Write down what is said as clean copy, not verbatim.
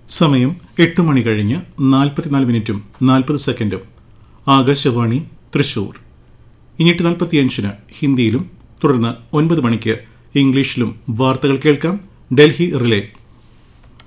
സമയം 8 മണി കഴിഞ്ഞ് 44 മിനിറ്റും 40 സെക്കൻഡും. ആകാശവാണി തൃശൂർ. 45 ഹിന്ദിയിലും തുടർന്ന് 9 മണിക്ക് ഇംഗ്ലീഷിലും വാർത്തകൾ കേൾക്കാം. ഡൽഹി റിലേ